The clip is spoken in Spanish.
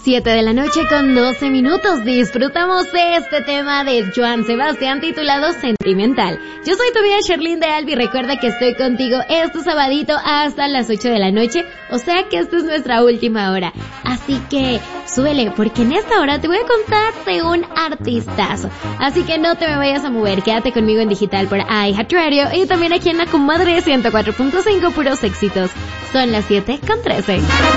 7 de la noche con 12 minutos. Disfrutamos de este tema de Joan Sebastián titulado Sentimental. Yo soy tu amiga Sherlyn de Albi. Recuerda que estoy contigo este sabadito hasta las 8 de la noche. O sea que esta es nuestra última hora. Así que súbele, porque en esta hora te voy a contar de un artistazo. Así que no te me vayas a mover. Quédate conmigo en digital por iHeartRadio y también aquí en la Comadre 104.5, puros éxitos. Son las 7:13.